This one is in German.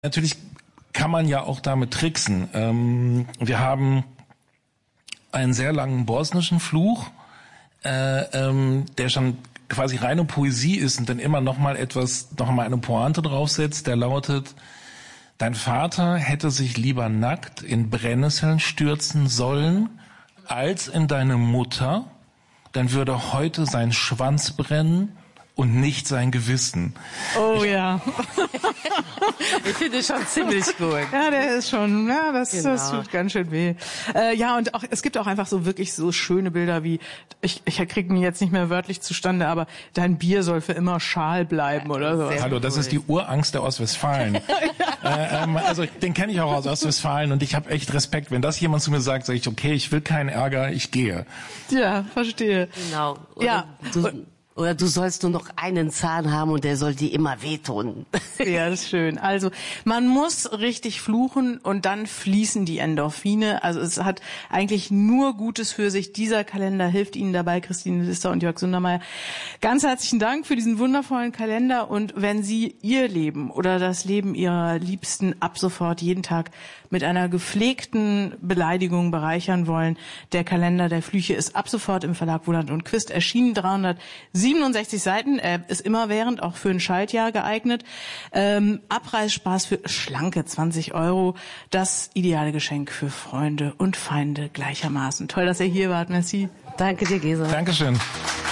Natürlich kann man ja auch damit tricksen. Wir haben einen sehr langen bosnischen Fluch, der schon quasi reine Poesie ist und dann immer noch mal eine Pointe draufsetzt, der lautet: Dein Vater hätte sich lieber nackt in Brennnesseln stürzen sollen, als in deine Mutter, dann würde heute sein Schwanz brennen und nicht sein Gewissen. Oh ja. Ich finde es schon ziemlich gut. Ja, der ist schon, ja, das tut ganz schön weh. Ja, und auch, es gibt auch einfach so wirklich so schöne Bilder wie, ich kriege ihn jetzt nicht mehr wörtlich zustande, aber dein Bier soll für immer schal bleiben oder so. Hallo, das ist die Urangst der Ostwestfalen. Also den kenne ich auch aus Ostwestfalen und ich habe echt Respekt. Wenn das jemand zu mir sagt, sage ich, okay, ich will keinen Ärger, ich gehe. Ja, verstehe. Genau. Oder du sollst nur noch einen Zahn haben und der soll dir immer wehtun. Ja, das ist schön. Also man muss richtig fluchen und dann fließen die Endorphine. Also es hat eigentlich nur Gutes für sich. Dieser Kalender hilft Ihnen dabei, Christine Lister und Jörg Sundermeier. Ganz herzlichen Dank für diesen wundervollen Kalender. Und wenn Sie Ihr Leben oder das Leben Ihrer Liebsten ab sofort jeden Tag mit einer gepflegten Beleidigung bereichern wollen, der Kalender der Flüche ist ab sofort im Verlag Wohland und Quist erschienen. 367 Seiten, ist immerwährend, auch für ein Schaltjahr geeignet. Abreißspaß für schlanke 20 €. Das ideale Geschenk für Freunde und Feinde gleichermaßen. Toll, dass ihr hier wart. Merci. Danke dir, Gesa. Dankeschön.